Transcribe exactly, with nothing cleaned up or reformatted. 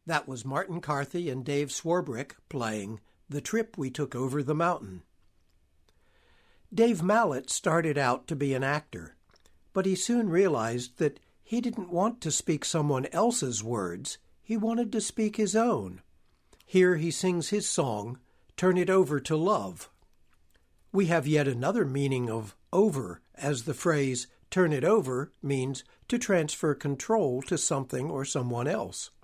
That was Martin Carthy and Dave Swarbrick playing The Trip We Took Over the Mountain. Dave Mallett started out to be an actor, but he soon realized that he didn't want to speak someone else's words. He wanted to speak his own. Here he sings his song, Turn It Over to Love. We have yet another meaning of over, as the phrase turn it over means to transfer control to something or someone else.